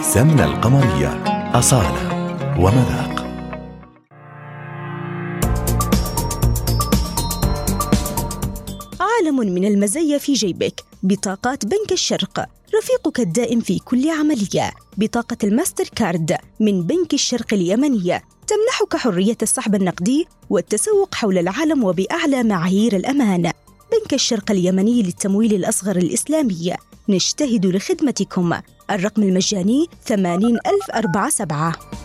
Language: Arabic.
سمنة القمرية، أصالة ومذاق. عالم من المزايا في جيبك. بطاقات بنك الشرق، رفيقك الدائم في كل عملية. بطاقة الماستر كارد من بنك الشرق اليمنية تمنحك حرية السحب النقدي والتسوق حول العالم وبأعلى معايير الأمان. بنك الشرق اليمني للتمويل الأصغر الإسلامي، نجتهد لخدمتكم. الرقم المجاني 80047.